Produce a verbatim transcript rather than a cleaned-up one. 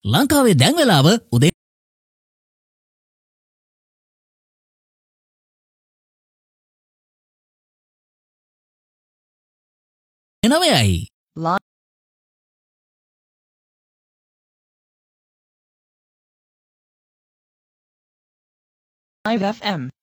ලංකාවේ දැන් වෙලාව උදේ නවයයි. Live F M.